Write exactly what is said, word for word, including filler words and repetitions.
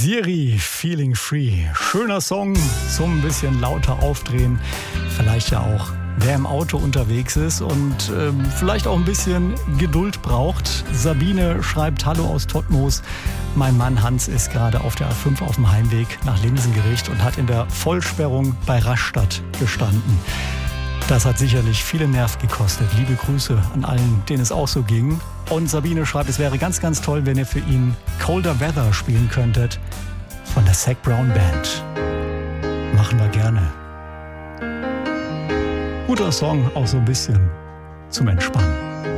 Siri, Feeling Free. Schöner Song zum ein bisschen lauter aufdrehen. Vielleicht ja auch, wer im Auto unterwegs ist und ähm, vielleicht auch ein bisschen Geduld braucht. Sabine schreibt: Hallo aus Todtmoos. Mein Mann Hans ist gerade auf der A fünf auf dem Heimweg nach Linsengericht und hat in der Vollsperrung bei Rastatt gestanden. Das hat sicherlich viele Nerv gekostet. Liebe Grüße an allen, denen es auch so ging. Und Sabine schreibt, es wäre ganz, ganz toll, wenn ihr für ihn Colder Weather spielen könntet von der Zac Brown Band. Machen wir gerne. Guter Song, auch so ein bisschen zum Entspannen.